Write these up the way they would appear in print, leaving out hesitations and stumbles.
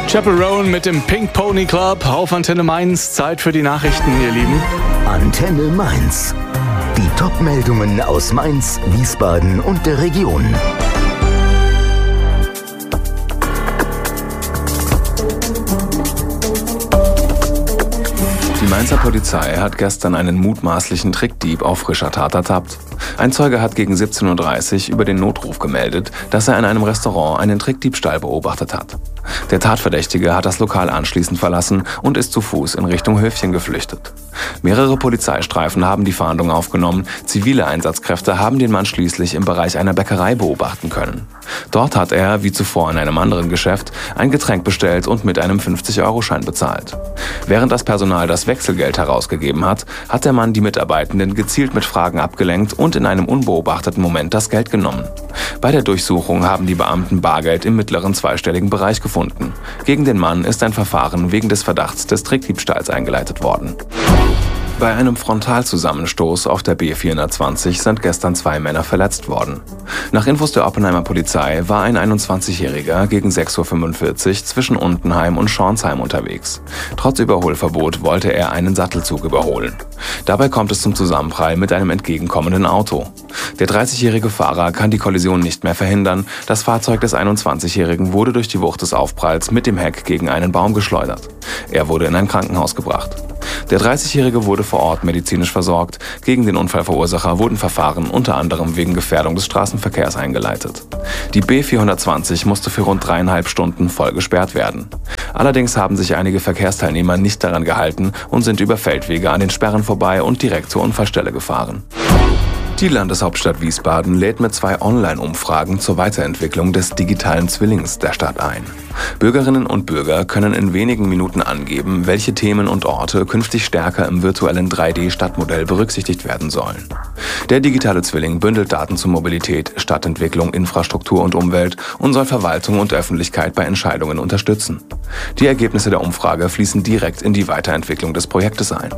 Chaperone mit dem Pink Pony Club auf Antenne Mainz. Zeit für die Nachrichten, ihr Lieben. Antenne Mainz. Die Top-Meldungen aus Mainz, Wiesbaden und der Region. Die Mainzer Polizei hat gestern einen mutmaßlichen Trickdieb auf frischer Tat ertappt. Ein Zeuge hat gegen 17:30 Uhr über den Notruf gemeldet, dass er in einem Restaurant einen Trickdiebstahl beobachtet hat. Der Tatverdächtige hat das Lokal anschließend verlassen und ist zu Fuß in Richtung Höfchen geflüchtet. Mehrere Polizeistreifen haben die Fahndung aufgenommen. Zivile Einsatzkräfte haben den Mann schließlich im Bereich einer Bäckerei beobachten können. Dort hat er, wie zuvor in einem anderen Geschäft, ein Getränk bestellt und mit einem 50-Euro-Schein bezahlt. Während das Personal das Wechselgeld herausgegeben hat, hat der Mann die Mitarbeitenden gezielt mit Fragen abgelenkt und in einem unbeobachteten Moment das Geld genommen. Bei der Durchsuchung haben die Beamten Bargeld im mittleren zweistelligen Bereich gefunden. Gegen den Mann ist ein Verfahren wegen des Verdachts des Trickdiebstahls eingeleitet worden. Bei einem Frontalzusammenstoß auf der B420 sind gestern 2 Männer verletzt worden. Nach Infos der Oppenheimer Polizei war ein 21-Jähriger gegen 6:45 Uhr zwischen Untenheim und Schornsheim unterwegs. Trotz Überholverbot wollte er einen Sattelzug überholen. Dabei kommt es zum Zusammenprall mit einem entgegenkommenden Auto. Der 30-jährige Fahrer kann die Kollision nicht mehr verhindern. Das Fahrzeug des 21-Jährigen wurde durch die Wucht des Aufpralls mit dem Heck gegen einen Baum geschleudert. Er wurde in ein Krankenhaus gebracht. Der 30-Jährige wurde vor Ort medizinisch versorgt. Gegen den Unfallverursacher wurden Verfahren unter anderem wegen Gefährdung des Straßenverkehrs eingeleitet. Die B420 musste für rund 3,5 Stunden voll gesperrt werden. Allerdings haben sich einige Verkehrsteilnehmer nicht daran gehalten und sind über Feldwege an den Sperren vorbei und direkt zur Unfallstelle gefahren. Die Landeshauptstadt Wiesbaden lädt mit 2 Online-Umfragen zur Weiterentwicklung des digitalen Zwillings der Stadt ein. Bürgerinnen und Bürger können in wenigen Minuten angeben, welche Themen und Orte künftig stärker im virtuellen 3D-Stadtmodell berücksichtigt werden sollen. Der digitale Zwilling bündelt Daten zu Mobilität, Stadtentwicklung, Infrastruktur und Umwelt und soll Verwaltung und Öffentlichkeit bei Entscheidungen unterstützen. Die Ergebnisse der Umfrage fließen direkt in die Weiterentwicklung des Projektes ein.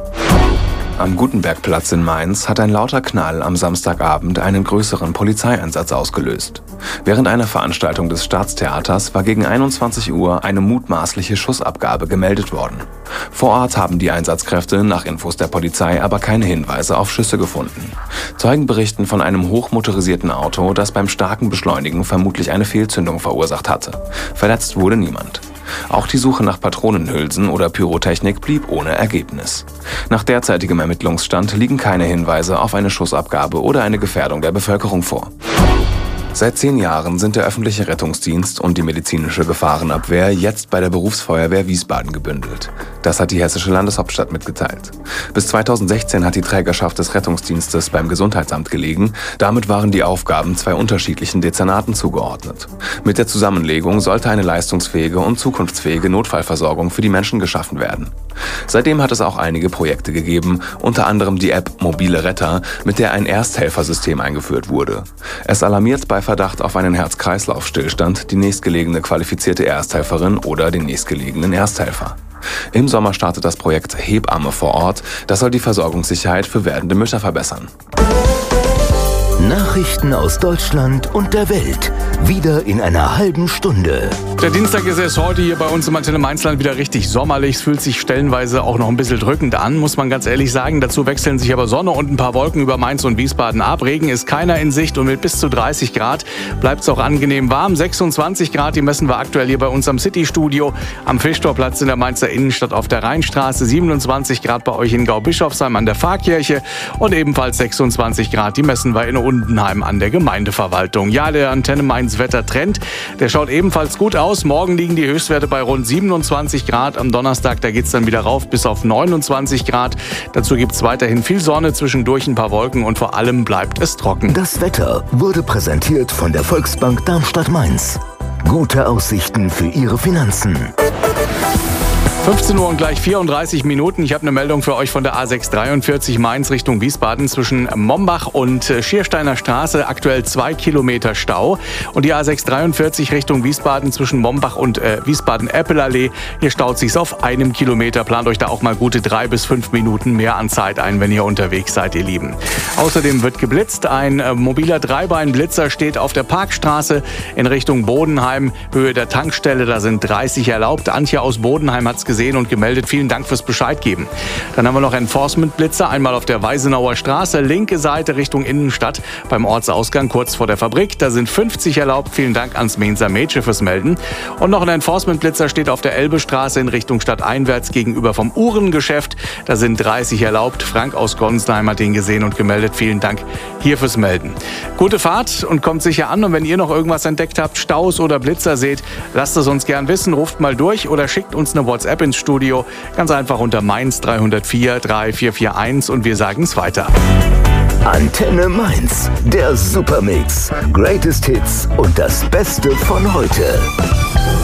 Am Gutenbergplatz in Mainz hat ein lauter Knall am Samstagabend einen größeren Polizeieinsatz ausgelöst. Während einer Veranstaltung des Staatstheaters war gegen 21 Uhr eine mutmaßliche Schussabgabe gemeldet worden. Vor Ort haben die Einsatzkräfte nach Infos der Polizei aber keine Hinweise auf Schüsse gefunden. Zeugen berichten von einem hochmotorisierten Auto, das beim starken Beschleunigen vermutlich eine Fehlzündung verursacht hatte. Verletzt wurde niemand. Auch die Suche nach Patronenhülsen oder Pyrotechnik blieb ohne Ergebnis. Nach derzeitigem Ermittlungsstand liegen keine Hinweise auf eine Schussabgabe oder eine Gefährdung der Bevölkerung vor. Seit 10 Jahren sind der öffentliche Rettungsdienst und die medizinische Gefahrenabwehr jetzt bei der Berufsfeuerwehr Wiesbaden gebündelt. Das hat die hessische Landeshauptstadt mitgeteilt. Bis 2016 hat die Trägerschaft des Rettungsdienstes beim Gesundheitsamt gelegen. Damit waren die Aufgaben 2 unterschiedlichen Dezernaten zugeordnet. Mit der Zusammenlegung sollte eine leistungsfähige und zukunftsfähige Notfallversorgung für die Menschen geschaffen werden. Seitdem hat es auch einige Projekte gegeben, unter anderem die App Mobile Retter, mit der ein Ersthelfersystem eingeführt wurde. Es alarmiert bei Verdacht auf einen Herz-Kreislauf-Stillstand die nächstgelegene qualifizierte Ersthelferin oder den nächstgelegenen Ersthelfer. Im Sommer startet das Projekt Hebamme vor Ort. Das soll die Versorgungssicherheit für werdende Mütter verbessern. Nachrichten aus Deutschland und der Welt. Wieder in einer halben Stunde. Der Dienstag ist erst heute hier bei uns im Antenne Mainzland wieder richtig sommerlich. Es fühlt sich stellenweise auch noch ein bisschen drückend an, muss man ganz ehrlich sagen. Dazu wechseln sich aber Sonne und ein paar Wolken über Mainz und Wiesbaden ab. Regen ist keiner in Sicht und mit bis zu 30 Grad bleibt es auch angenehm warm. 26 Grad, die messen wir aktuell hier bei uns am City-Studio, am Fischtorplatz in der Mainzer Innenstadt auf der Rheinstraße. 27 Grad bei euch in Gaubischofsheim an der Pfarrkirche und ebenfalls 26 Grad, die messen wir in Undenheim an der Gemeindeverwaltung. Ja, der Antenne Mainz Wettertrend, der schaut ebenfalls gut aus. Morgen liegen die Höchstwerte bei rund 27 Grad. Am Donnerstag, da geht es dann wieder rauf bis auf 29 Grad. Dazu gibt es weiterhin viel Sonne, zwischendurch ein paar Wolken und vor allem bleibt es trocken. Das Wetter wurde präsentiert von der Volksbank Darmstadt-Mainz. Gute Aussichten für Ihre Finanzen. 15 Uhr und gleich 34 Minuten. Ich habe eine Meldung für euch von der A643 Mainz Richtung Wiesbaden zwischen Mombach und Schiersteiner Straße. Aktuell 2 Kilometer Stau. Und die A643 Richtung Wiesbaden zwischen Mombach und Wiesbaden-Eppelallee. Hier staut sich's auf 1 Kilometer. Plant euch da auch mal gute 3 bis 5 Minuten mehr an Zeit ein, wenn ihr unterwegs seid, ihr Lieben. Außerdem wird geblitzt. Ein mobiler Dreibeinblitzer steht auf der Parkstraße in Richtung Bodenheim. Höhe der Tankstelle, da sind 30 erlaubt. Antje aus Bodenheim hat's gesehen und gemeldet. Vielen Dank fürs Bescheid geben. Dann haben wir noch Enforcement-Blitzer, einmal auf der Weisenauer Straße, linke Seite Richtung Innenstadt beim Ortsausgang kurz vor der Fabrik. Da sind 50 erlaubt. Vielen Dank ans Mainzer Mädchen fürs Melden. Und noch ein Enforcement-Blitzer steht auf der Elbestraße in Richtung Stadteinwärts gegenüber vom Uhrengeschäft. Da sind 30 erlaubt. Frank aus Gonsheim hat ihn gesehen und gemeldet. Vielen Dank hier fürs Melden. Gute Fahrt und kommt sicher an. Und wenn ihr noch irgendwas entdeckt habt, Staus oder Blitzer seht, lasst es uns gern wissen. Ruft mal durch oder schickt uns eine WhatsApp ins Studio. Ganz einfach unter Mainz 304 3441 und wir sagen es weiter. Antenne Mainz, der Supermix. Greatest Hits und das Beste von heute.